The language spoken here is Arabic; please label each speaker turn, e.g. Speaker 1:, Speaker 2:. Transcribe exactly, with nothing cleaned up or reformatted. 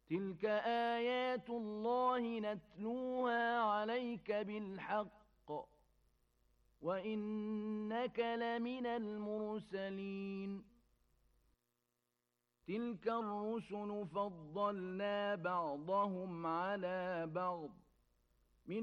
Speaker 1: تلك آيات الله نتلوها عليك بالحق وإنك لمن المرسلين تلك الرسل فضلنا بعضهم على بعض